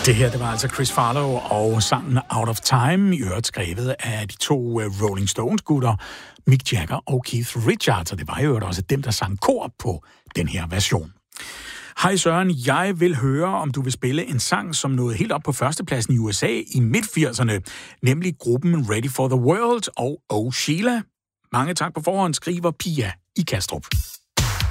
Det her, det var altså Chris Farlow og sangen Out of Time, i øvrigt skrevet af de to Rolling Stones-gutter, Mick Jagger og Keith Richards, og det var jo også dem, der sang kor på den her version. Hej Søren, jeg vil høre, om du vil spille en sang, som nåede helt op på førstepladsen i USA i midt-80'erne, nemlig gruppen Ready for the World og Oh Sheila. Mange tak på forhånd, skriver Pia i Kastrup.